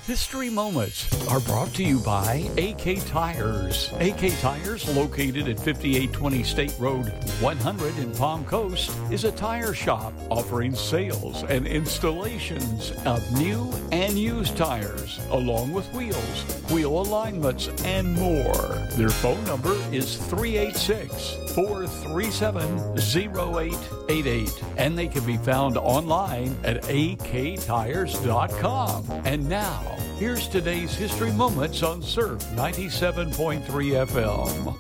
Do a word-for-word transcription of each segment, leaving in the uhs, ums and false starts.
History Moments are brought to you by A K Tires. A K Tires, located at fifty-eight twenty State Road one hundred in Palm Coast, is a tire shop offering sales and installations of new and used tires, along with wheels, wheel alignments, and more. Their phone number is three eight six, four three seven, zero eight eight eight, and they can be found online at a k tires dot com. And now, here's today's History Moments on Surf ninety-seven point three F M.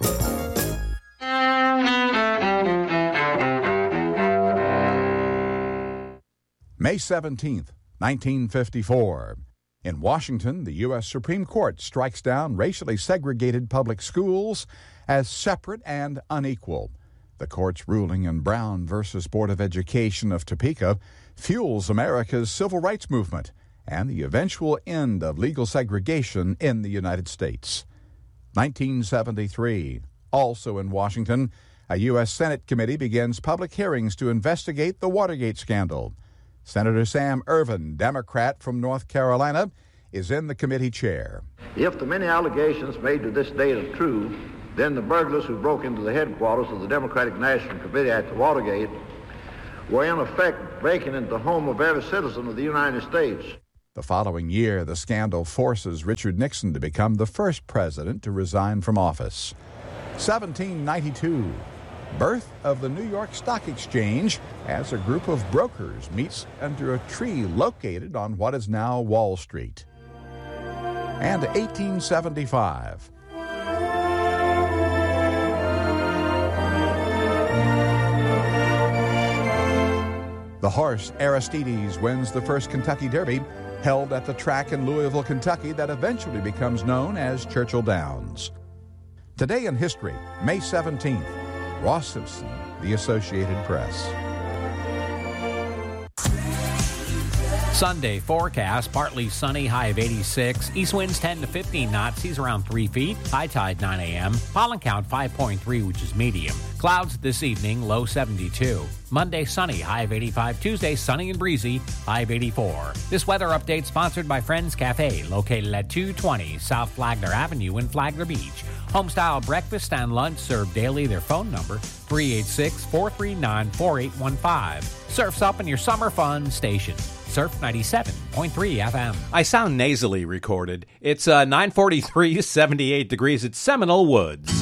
May seventeenth, nineteen fifty-four. In Washington, the U S Supreme Court strikes down racially segregated public schools as separate and unequal. The court's ruling in Brown versus Board of Education of Topeka fuels America's civil rights movement and the eventual end of legal segregation in the United States. nineteen seventy-three. Also in Washington, a U S Senate committee begins public hearings to investigate the Watergate scandal. Senator Sam Ervin, Democrat from North Carolina, is in the committee chair. If the many allegations made to this date are true, then the burglars who broke into the headquarters of the Democratic National Committee at the Watergate were in effect breaking into the home of every citizen of the United States. The following year, the scandal forces Richard Nixon to become the first president to resign from office. seventeen ninety-two. Birth of the New York Stock Exchange as a group of brokers meets under a tree located on what is now Wall Street. And eighteen seventy-five. The horse Aristides wins the first Kentucky Derby, held at the track in Louisville, Kentucky, that eventually becomes known as Churchill Downs. Today in history, May seventeenth, Ross Simpson, The Associated Press. Sunday forecast, partly sunny, high of eighty-six. East winds ten to fifteen knots, seas around three feet. High tide nine a.m. Pollen count five point three, which is medium. Clouds this evening, low seventy-two. Monday sunny, high of eighty-five. Tuesday sunny and breezy, high of eighty-four. This weather update sponsored by Friends Cafe, located at two twenty South Flagler Avenue in Flagler Beach. Homestyle breakfast and lunch served daily. Their phone number, three eight six, four three nine, four eight one five. Surf's up in your summer fun station. Surf ninety-seven point three F M. I sound nasally recorded. It's uh, nine forty-three, seventy-eight degrees at Seminole Woods.